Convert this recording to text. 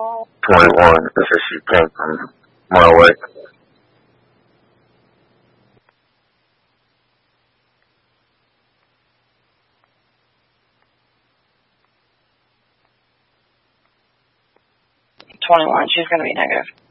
21 as if she came from my way. She's going to be negative.